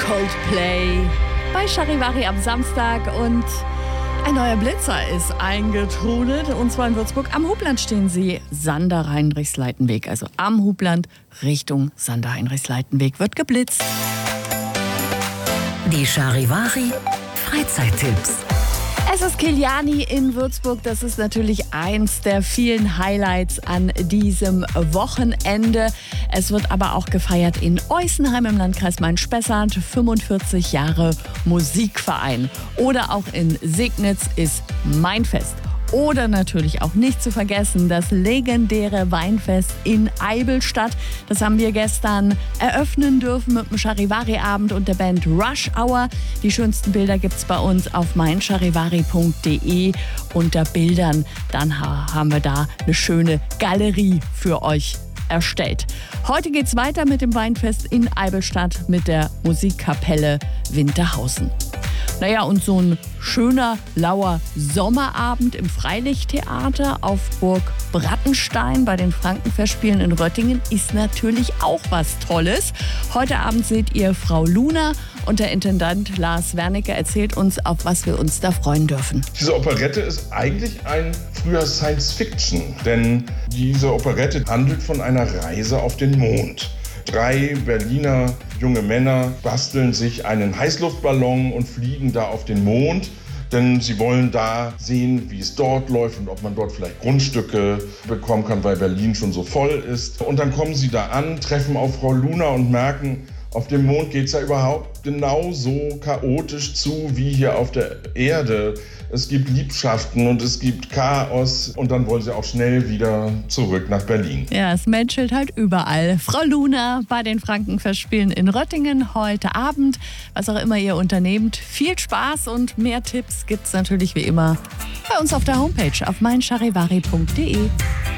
Coldplay bei Charivari am Samstag und ein neuer Blitzer ist eingetrudelt und zwar in Würzburg. Am Hubland stehen sie, Sander-Heinrichs-Leitenweg, also am Hubland Richtung Sander-Heinrichs-Leitenweg wird geblitzt. Die Charivari Freizeittipps. Es ist Kiliani in Würzburg. Das ist natürlich eins der vielen Highlights an diesem Wochenende. Es wird aber auch gefeiert in Eusenheim im Landkreis Main-Spessart. 45 Jahre Musikverein. Oder auch in Signitz ist Mainfest. Oder natürlich auch nicht zu vergessen das legendäre Weinfest in Eibelstadt. Das haben wir gestern eröffnen dürfen mit dem Charivari-Abend und der Band Rush Hour. Die schönsten Bilder gibt's bei uns auf meincharivari.de unter Bildern. Dann haben wir da eine schöne Galerie für euch erstellt. Heute geht's weiter mit dem Weinfest in Eibelstadt mit der Musikkapelle Winterhausen. Naja, und so ein schöner, lauer Sommerabend im Freilichttheater auf Burg Brattenstein bei den Frankenfestspielen in Röttingen ist natürlich auch was Tolles. Heute Abend seht ihr Frau Luna und der Intendant Lars Wernicke erzählt uns, auf was wir uns da freuen dürfen. Diese Operette ist eigentlich ein früher Science-Fiction, denn diese Operette handelt von einer Reise auf den Mond. 3 Berliner junge Männer basteln sich einen Heißluftballon und fliegen da auf den Mond, denn sie wollen da sehen, wie es dort läuft und ob man dort vielleicht Grundstücke bekommen kann, weil Berlin schon so voll ist. Und dann kommen sie da an, treffen auf Frau Luna und merken, auf dem Mond geht es ja überhaupt genauso chaotisch zu wie hier auf der Erde. Es gibt Liebschaften und es gibt Chaos und dann wollen sie auch schnell wieder zurück nach Berlin. Ja, es menschelt halt überall. Frau Luna bei den Frankenfestspielen in Röttingen heute Abend. Was auch immer ihr unternehmt, viel Spaß und mehr Tipps gibt's natürlich wie immer bei uns auf der Homepage auf meincharivari.de.